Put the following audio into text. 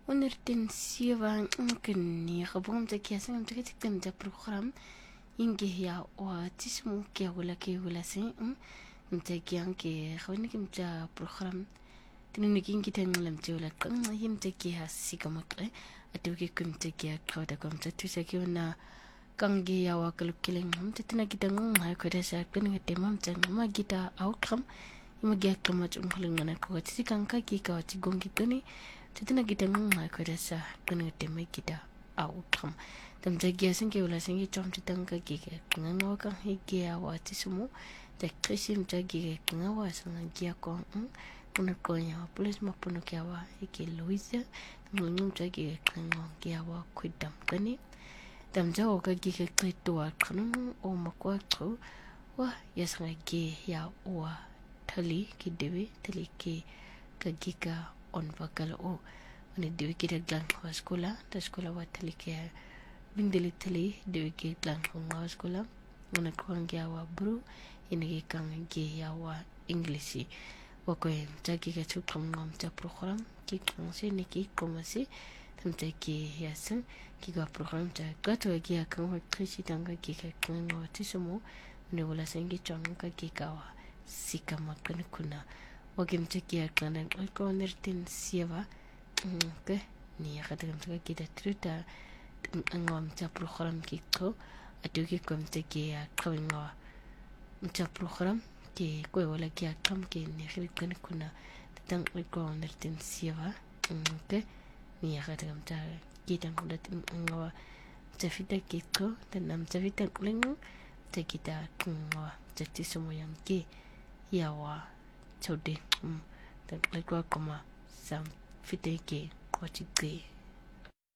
Onertin siwa nkini gabon takia sang takitikten ja program inge ya wa tismu kia wala ke wala sen mtakia ke khawni kim ja program tinuni kingi tengalam jola kan yim takia sikamakre atuki kum takia khawda kom tatu sakiona kangi ya wa kalukileng tatina kitang ha koda sa kan ngatemam tang ma gita outcome imagya kamat umhalingana ko tikanka ki ka tigongi tani tatina kita ngai ko dasa kana teme kita outcome tam jagia singe wala singe chom titanga ki ka ngawa ka hige awa tisumu ta krisim jagi ka ngawa sanga gia ko kuna ko ya police mapuno kya wa hige Louise ngum jagi ka ngawa gia wa kwidam kani tam jawo ka gi ka kwitwa kanu o makwa tro wa yasanga gi ya wa thali ki dewe thali ki ka giga on bakal o ane dewe ki glang wa sekolah ta sekolah wa thali ki bindeli thali dewe ki glang wa sekolah ngana kuang ya wa bru ine kang gi ya wa english wa ko jagi ka chu kam ngam ta program ki kang se ne ki komasi tam ta ki yasan ki ga program ta ka to ki ya kang wa trisi tanga ki ka kang wa tisumo ne wala sengi chong ka ki ka wa sikama kuna wakimtakia kana ko nertin sieva ke ni akadam kita truta ngam ta program kiko atuki komtakia kawinga ta program ke ko wala kia kam ke ni kana kuna tang ko nertin sieva ke ni akadam ta kita kudat ngawa ta fita kiko tanam ta fita kulingu ta kita ngawa jati semua yang ke yawa chode dan like wa koma sam fite ke ko chike